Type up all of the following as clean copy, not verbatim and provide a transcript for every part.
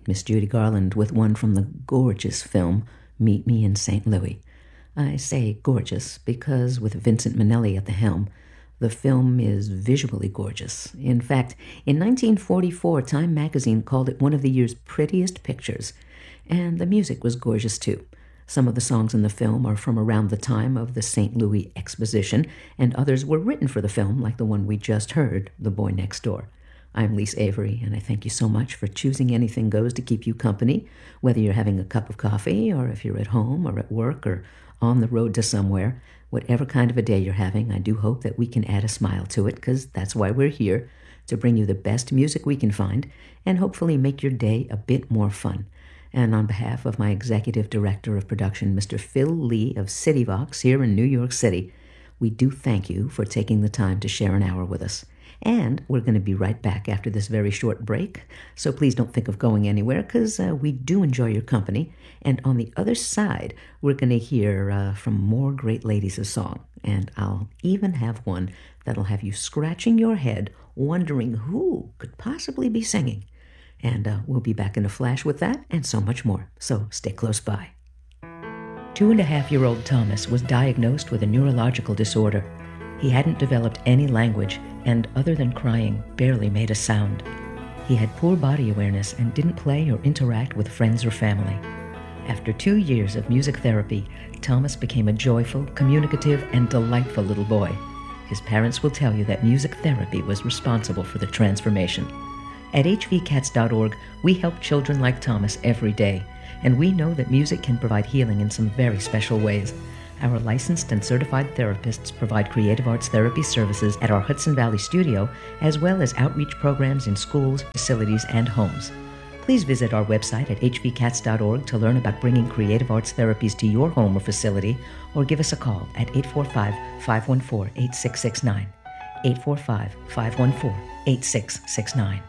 Miss Judy Garland with one from the gorgeous film Meet Me in St. Louis. I say gorgeous because with Vincent Minnelli at the helm, the film is visually gorgeous. In fact, in 1944, Time magazine called it one of the year's prettiest pictures, and the music was gorgeous too. Some of the songs in the film are from around the time of the St. Louis Exposition, and others were written for the film, like the one we just heard, The Boy Next Door. I'm Lise Avery, and I thank you so much for choosing Anything Goes to keep you company, whether you're having a cup of coffee, or if you're at home, or at work, or on the road to somewhere. Whatever kind of a day you're having, I do hope that we can add a smile to it, because that's why we're here, to bring you the best music we can find, and hopefully make your day a bit more fun. And on behalf of my Executive Director of Production, Mr. Phil Lee of CityVox here in New York City, we do thank you for taking the time to share an hour with us. And we're going to be right back after this very short break, so please don't think of going anywhere, because we do enjoy your company. And on the other side, we're going to hear from more great ladies of song, and I'll even have one that'll have you scratching your head, wondering who could possibly be singing. And we'll be back in a flash with that and so much more, so stay close by. 2.5-year-old Thomas was diagnosed with a neurological disorder. He hadn't developed any language, and other than crying, barely made a sound. He had poor body awareness and didn't play or interact with friends or family. After 2 years of music therapy, Thomas became a joyful, communicative, and delightful little boy. His parents will tell you that music therapy was responsible for the transformation. At hvcats.org, we help children like Thomas every day, and we know that music can provide healing in some very special ways. Our licensed and certified therapists provide creative arts therapy services at our Hudson Valley studio, as well as outreach programs in schools, facilities, and homes. Please visit our website at hvcats.org to learn about bringing creative arts therapies to your home or facility, or give us a call at 845-514-8669, 845-514-8669.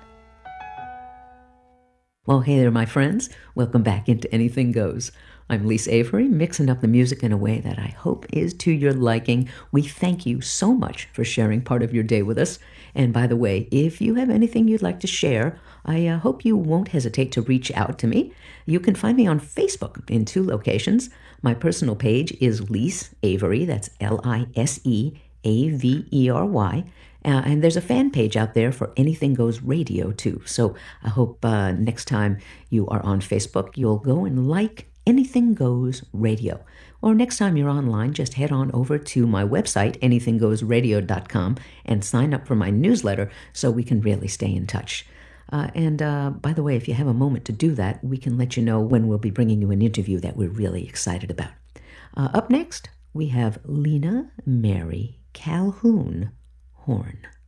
Well, hey there, my friends. Welcome back into Anything Goes. I'm Lise Avery, mixing up the music in a way that I hope is to your liking. We thank you so much for sharing part of your day with us. And by the way, if you have anything you'd like to share, I hope you won't hesitate to reach out to me. You can find me on Facebook in 2 locations. My personal page is Lise Avery, that's Liseavery. And there's a fan page out there for Anything Goes Radio, too. So I hope next time you are on Facebook, you'll go and like Anything Goes Radio. Or next time you're online, just head on over to my website, anythinggoesradio.com, and sign up for my newsletter so we can really stay in touch. And by the way, if you have a moment to do that, we can let you know when we'll be bringing you an interview that we're really excited about. Up next, we have Lena Mary Calhoun Horn.